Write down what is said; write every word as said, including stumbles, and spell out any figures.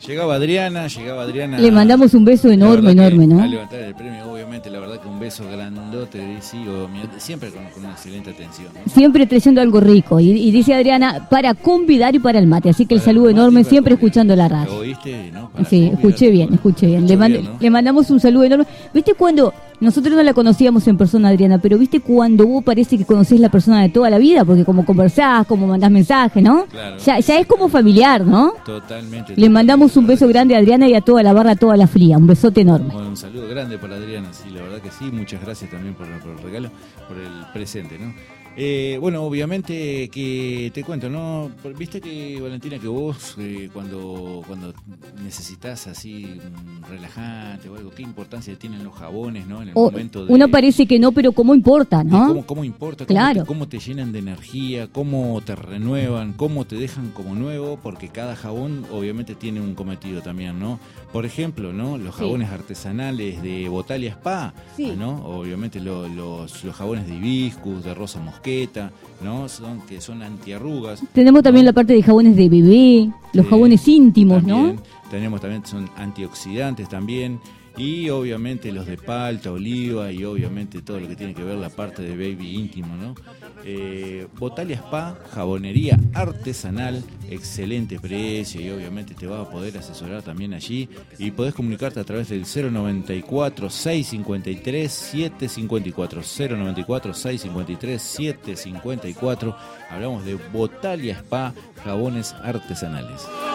Llegaba Adriana, llegaba Adriana. Le mandamos un beso enorme, enorme, ¿no? A levantar el premio, obviamente, la verdad que un beso grandote, sí, siempre con, con una excelente atención, ¿no? Siempre trayendo algo rico. Y, y dice Adriana, para convidar y para el mate. Así que el Para saludo el enorme, mate, siempre para escuchando la radio. ¿Lo oíste? ¿No? Para Sí, convidar. escuché bien, escuché bien. Le, mand- bien, ¿no? le mandamos un saludo enorme. ¿Viste cuando nosotros no la conocíamos en persona, Adriana, pero viste cuando vos parece que conocés la persona de toda la vida? Porque como conversás, como mandás mensajes, ¿no? Claro. Ya, ya es como familiar, ¿no? Totalmente. Le mandamos un beso grande a Adriana y a toda la barra, a toda la fría. Un besote enorme. Bueno, un saludo grande para Adriana, sí, la verdad que sí. Muchas gracias también por, por el regalo, por el presente, ¿no? Eh, bueno, obviamente que te cuento, ¿no? Viste que, Valentina, que vos eh, cuando cuando necesitas así un relajante o algo, ¿qué importancia tienen los jabones, ¿no? En el O, momento de... uno parece que no, pero ¿cómo importa, no? ¿Cómo, cómo importa? ¿Cómo, Claro. te, ¿Cómo te llenan de energía? ¿Cómo te renuevan? ¿Cómo te dejan como nuevo? Porque cada jabón obviamente tiene un cometido también, ¿no? Por ejemplo, ¿no? Los jabones sí. artesanales de Botalia Spa, sí. ¿no? Obviamente lo, los, los jabones de hibiscus, de rosa mosqueta, ¿no? Son, que son antiarrugas. Tenemos también, ¿no?, la parte de jabones de bebé, los sí, jabones íntimos, también, ¿no? Tenemos también, son antioxidantes también. Y obviamente los de palta, oliva y obviamente todo lo que tiene que ver la parte de baby íntimo, ¿no? Eh, Botalia Spa, jabonería artesanal, excelente precio y obviamente te va a poder asesorar también allí y podés comunicarte a través del cero noventa y cuatro, seiscientos cincuenta y tres, setecientos cincuenta y cuatro, cero noventa y cuatro, seiscientos cincuenta y tres, setecientos cincuenta y cuatro. Hablamos de Botalia Spa, jabones artesanales.